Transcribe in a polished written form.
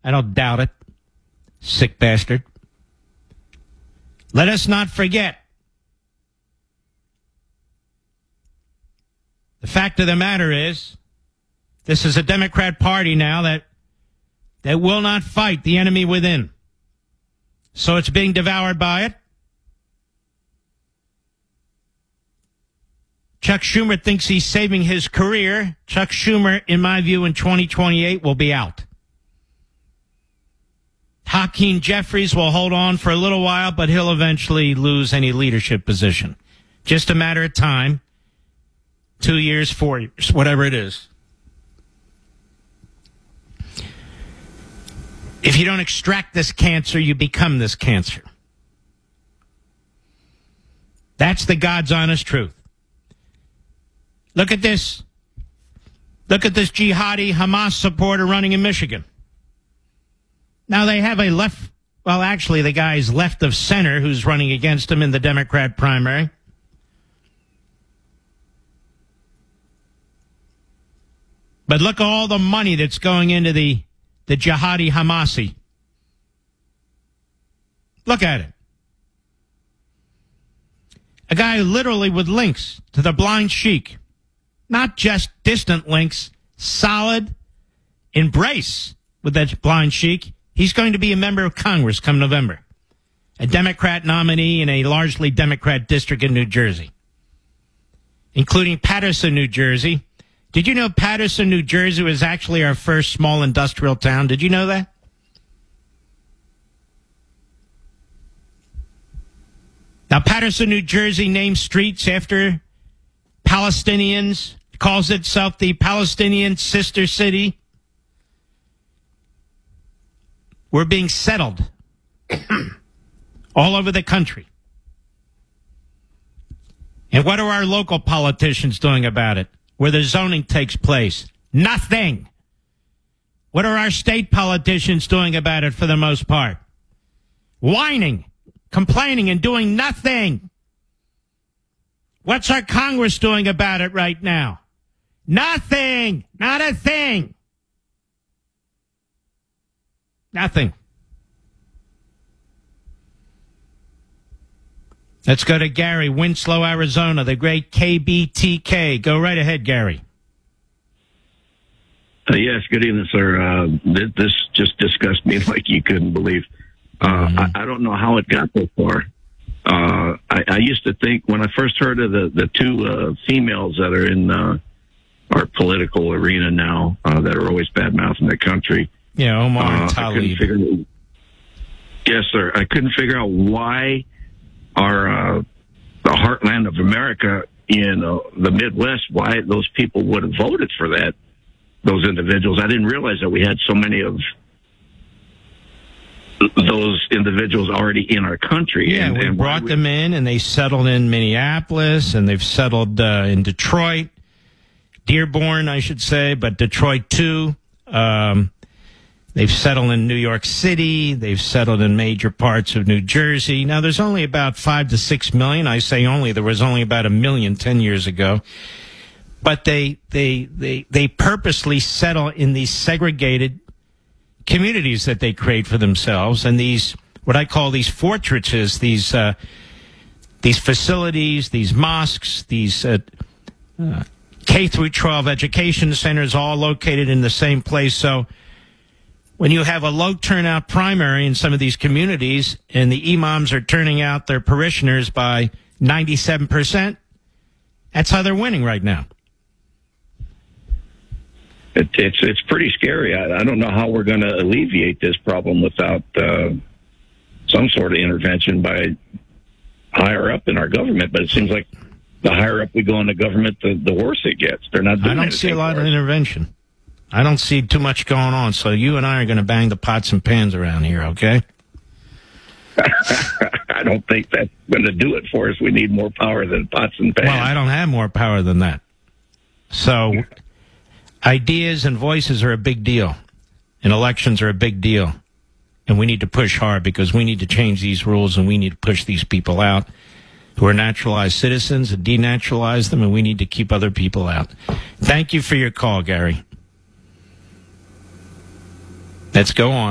I don't doubt it. Sick bastard. Let us not forget. The fact of the matter is, this is a Democrat Party now that will not fight the enemy within. So it's being devoured by it. Chuck Schumer thinks he's saving his career. Chuck Schumer, in my view, in 2028 will be out. Hakeem Jeffries will hold on for a little while, but he'll eventually lose any leadership position. Just a matter of time. 2 years, 4 years, whatever it is. If you don't extract this cancer, you become this cancer. That's the God's honest truth. Look at this. Look at this jihadi Hamas supporter running in Michigan. Now they have a left, well, actually the guy's left of center who's running against him in the Democrat primary. But look at all the money that's going into the jihadi Hamasi. Look at it. A guy literally with links to the blind sheik. Not just distant links, solid embrace with that blind sheik. He's going to be a member of Congress come November. A Democrat nominee in a largely Democrat district in New Jersey, including Paterson, New Jersey. Did you know Paterson, New Jersey was actually our first small industrial town? Did you know that? Now, Paterson, New Jersey names streets after Palestinians, calls itself the Palestinian sister city. We're being settled all over the country. And what are our local politicians doing about it? Where the zoning takes place? Nothing. What are our state politicians doing about it for the most part? Whining, complaining, and doing nothing. What's our Congress doing about it right now? Nothing. Not a thing. Nothing. Let's go to Gary, Winslow, Arizona, the great KBTK. Go right ahead, Gary. Yes, good evening, sir. This just disgusted me like you couldn't believe. I don't know how it got so far. I used to think when I first heard of the two females that are in our political arena now that are always bad-mouthing the country. Yeah, Omar and Tlaib. Yes, sir. I couldn't figure out why the heartland of America in the Midwest, why those people would have voted for those individuals. I didn't realize that we had so many of those individuals already in our country. Yeah, we brought them in, and they settled in Minneapolis, and they've settled in Detroit, Dearborn, I should say, but Detroit too. They've settled in New York City. They've settled in major parts of New Jersey. Now, there's only about 5 to 6 million. I say only. There was only about 1 million 10 years ago. But they purposely settle in these segregated communities that they create for themselves, and these, what I call these fortresses, these facilities, these mosques, these K through 12 education centers, all located in the same place. So when you have a low turnout primary in some of these communities, and the imams are turning out their parishioners by 97%, that's how they're winning right now. It's pretty scary. I don't know how we're going to alleviate this problem without some sort of intervention by higher up in our government. But it seems like the higher up we go in the government, the worse it gets. They're not doing I don't see a lot of intervention. I don't see too much going on. So you and I are going to bang the pots and pans around here, okay? I don't think that's going to do it for us. We need more power than pots and pans. Well, I don't have more power than that. So ideas and voices are a big deal, and elections are a big deal, and we need to push hard because we need to change these rules, and we need to push these people out who are naturalized citizens and denaturalize them, and we need to keep other people out. Thank you for your call, Gary. Let's go on.